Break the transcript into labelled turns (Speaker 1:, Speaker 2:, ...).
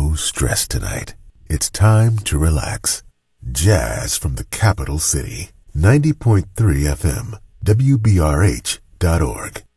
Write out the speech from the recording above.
Speaker 1: no stress tonight. It's time to relax. Jazz from the capital city. 90.3 FM, WBRH.org.